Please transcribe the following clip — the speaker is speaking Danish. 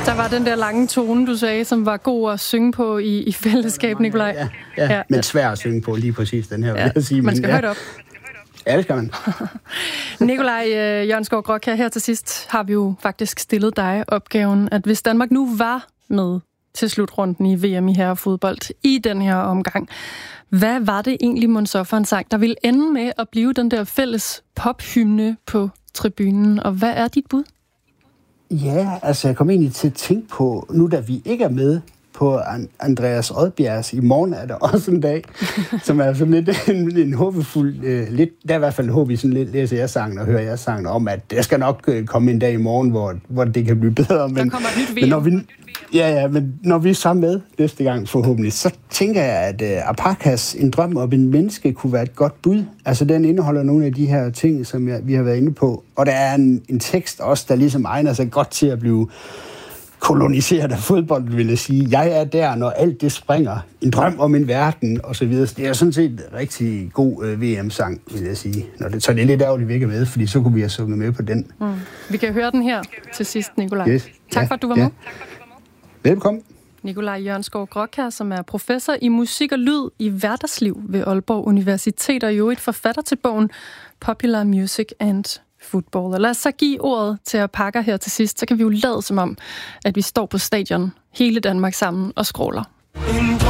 Der var den der lange tone, du sagde, som var god at synge på i fællesskab, Nikolaj. Ja, men svær at synge på lige præcis den her, vil jeg sige. Man skal høre det op. Ja, det skal man. Nikolaj Jørgenskov Grønkjær, her til sidst har vi jo faktisk stillet dig opgaven, at hvis Danmark nu var med til slutrunden i VM i herrefodbold i den her omgang, hvad var det egentlig, mon for en sang, der ville ende med at blive den der fælles pophymne på tribunen? Og hvad er dit bud? Ja, altså jeg kom egentlig til at tænke på, nu da vi ikke er med på Andreas Odbjergs, i morgen er der også en dag, som er sådan lidt en håbefuld, der er i hvert fald en håb i sådan lidt, læser jeg sangen og hører jeg sangen om, at der skal nok komme en dag i morgen, hvor det kan blive bedre. Der kommer et nyt VM. Men når vi er sammen med næste gang forhåbentlig, så tænker jeg, at Apakas En drøm om en menneske kunne være et godt bud. Altså den indeholder nogle af de her ting, som vi har været inde på. Og der er en tekst også, der ligesom egner sig godt til at blive koloniseret af fodbold, vil jeg sige. Jeg er der, når alt det springer. En drøm om en verden, og så videre. Det er sådan set en rigtig god VM-sang, vil jeg sige. Så det er lidt ærgerligt, vi ikke er med, fordi så kunne vi have sunget med på den. Vi kan høre den her til sidst, Nikolaj. Yes. Tak for, at du var med. Velkommen. Nikolaj Jørgenskov Grønkjær, som er professor i musik og lyd i hverdagsliv ved Aalborg Universitet, og jo et forfatter til bogen Popular Music and Football. Og lad os så give ordet til Apaka her til sidst, så kan vi jo lade som om, at vi står på stadion, hele Danmark sammen og skråler.